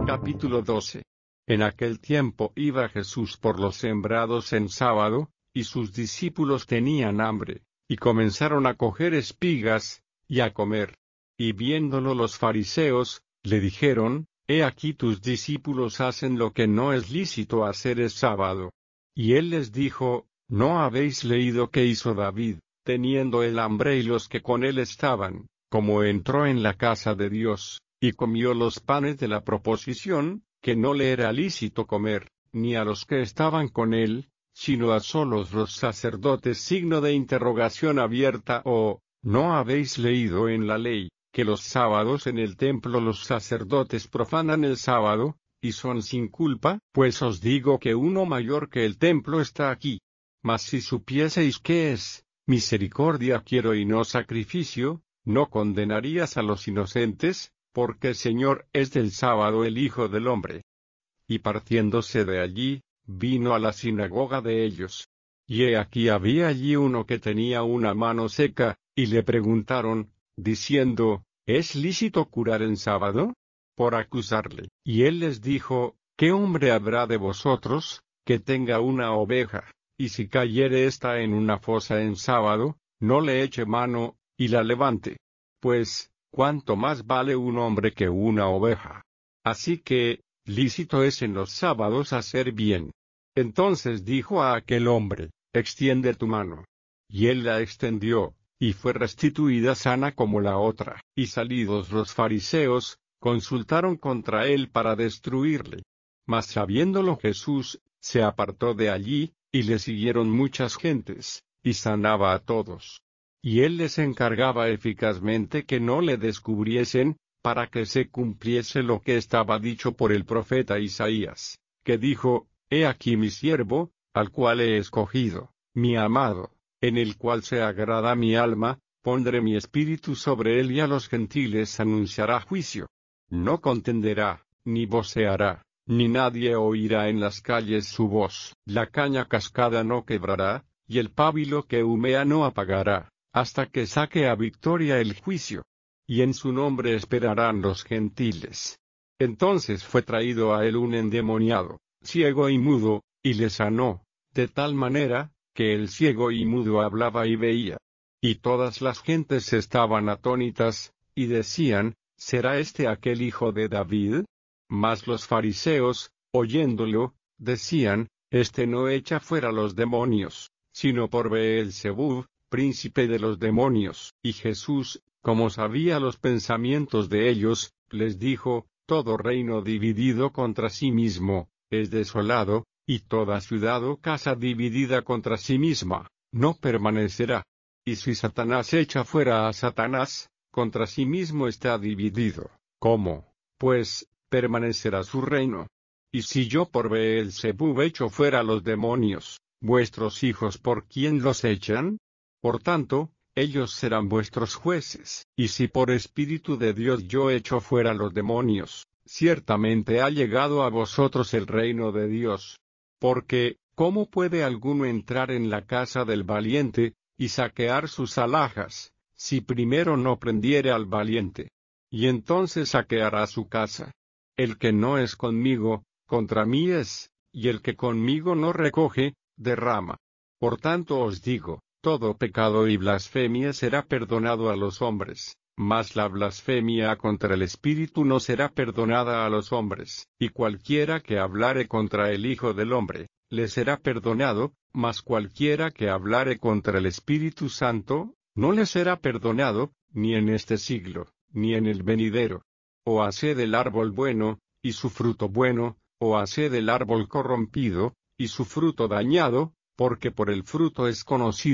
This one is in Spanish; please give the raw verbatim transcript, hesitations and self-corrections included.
Capítulo doce. En aquel tiempo iba Jesús por los sembrados en sábado, y sus discípulos tenían hambre, y comenzaron a coger espigas, y a comer. Y viéndolo los fariseos, le dijeron, He aquí tus discípulos hacen lo que no es lícito hacer el sábado. Y él les dijo, ¿No habéis leído qué hizo David, teniendo el hambre y los que con él estaban, como entró en la casa de Dios, y comió los panes de la proposición, que no le era lícito comer, ni a los que estaban con él, sino a solos los sacerdotes? Signo de interrogación abierta. O, ¿no habéis leído en la ley, que los sábados en el templo los sacerdotes profanan el sábado, y son sin culpa? Pues os digo que uno mayor que el templo está aquí. Mas si supieseis qué es misericordia quiero y no sacrificio, no condenarías a los inocentes, porque el Señor es del sábado el Hijo del Hombre. Y partiéndose de allí, vino a la sinagoga de ellos. Y he aquí había allí uno que tenía una mano seca, y le preguntaron, diciendo, ¿Es lícito curar en sábado? Por acusarle. Y él les dijo, ¿qué hombre habrá de vosotros, que tenga una oveja, y si cayere ésta en una fosa en sábado, no le eche mano, y la levante? Pues, ¿cuánto más vale un hombre que una oveja? Así que, lícito es en los sábados hacer bien. Entonces dijo a aquel hombre, extiende tu mano. Y él la extendió, y fue restituida sana como la otra. Y salidos los fariseos, consultaron contra él para destruirle. Mas sabiéndolo Jesús, se apartó de allí, y le siguieron muchas gentes, y sanaba a todos. Y él les encargaba eficazmente que no le descubriesen, para que se cumpliese lo que estaba dicho por el profeta Isaías, que dijo, He aquí mi siervo, al cual he escogido, mi amado, en el cual se agrada mi alma, pondré mi espíritu sobre él y a los gentiles anunciará juicio. No contenderá, ni voceará, ni nadie oirá en las calles su voz. La caña cascada no quebrará, y el pábilo que humea no apagará, hasta que saque a victoria el juicio. Y en su nombre esperarán los gentiles. Entonces fue traído a él un endemoniado, ciego y mudo, y le sanó, de tal manera, que el ciego y mudo hablaba y veía. Y todas las gentes estaban atónitas, y decían, ¿será este aquel hijo de David? Mas los fariseos, oyéndolo, decían, Este no echa fuera los demonios, sino por Beelzebub, príncipe de los demonios. Y Jesús, como sabía los pensamientos de ellos, les dijo, Todo reino dividido contra sí mismo, es desolado, y toda ciudad o casa dividida contra sí misma, no permanecerá. Y si Satanás echa fuera a Satanás, contra sí mismo está dividido. ¿Cómo, pues, permanecerá su reino? Y si yo por Beelzebub echo fuera los demonios, vuestros hijos ¿por quién los echan? Por tanto, ellos serán vuestros jueces. Y si por Espíritu de Dios yo echo fuera los demonios, ciertamente ha llegado a vosotros el reino de Dios. Porque, ¿cómo puede alguno entrar en la casa del valiente, y saquear sus alhajas, si primero no prendiere al valiente? Y entonces saqueará su casa. El que no es conmigo, contra mí es, y el que conmigo no recoge, derrama. Por tanto os digo, todo pecado y blasfemia será perdonado a los hombres, mas la blasfemia contra el Espíritu no será perdonada a los hombres. Y cualquiera que hablare contra el Hijo del Hombre, le será perdonado, mas cualquiera que hablare contra el Espíritu Santo, no le será perdonado, ni en este siglo, ni en el venidero. O haced el árbol bueno, y su fruto bueno, o haced el árbol corrompido, y su fruto dañado, porque por el fruto es conocido